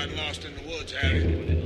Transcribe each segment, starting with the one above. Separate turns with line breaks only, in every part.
gotten lost in the woods, Harry.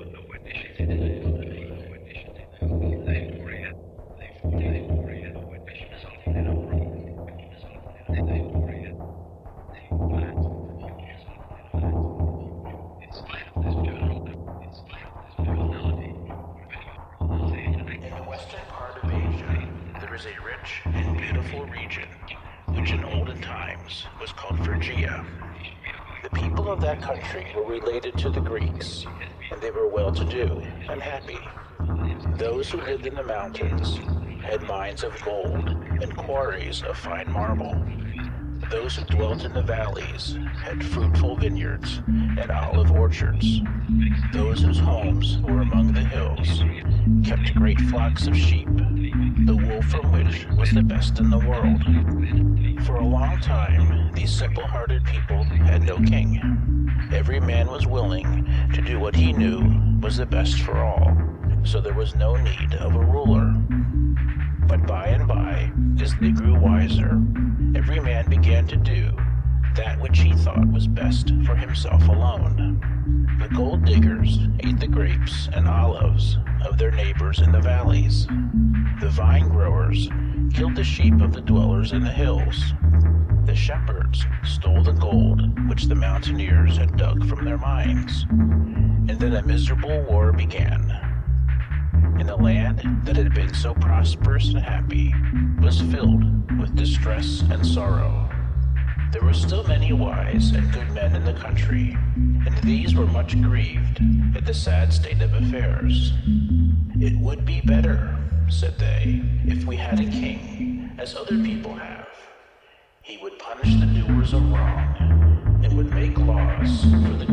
In the western part of Asia, there is a rich and beautiful region, which in olden times was called Phrygia. The people of that country were related to the Greeks, and they were well-to-do and happy. Those who lived in the mountains had mines of gold and quarries of fine marble. Those who dwelt in the valleys had fruitful vineyards and olive orchards. Those whose homes were among the hills kept great flocks of sheep, the wool from which was the best in the world. For a long time, these simple-hearted people had no king. Every man was willing to do what he knew was the best for all, so there was no need of a ruler. But by and by, as they grew wiser, every man began to do that which he thought was best for himself alone. The gold diggers ate the grapes and olives of their neighbors in the valleys. The vine growers killed the sheep of the dwellers in the hills. The shepherds stole the gold which the mountaineers had dug from their mines. And then a miserable war began. And the land that had been so prosperous and happy was filled with distress and sorrow. There were still many wise and good men in the country, and these were much grieved at the sad state of affairs. "It would be better," said they, "if we had a king, as other people have. He would punish the doers of wrong and would make laws for the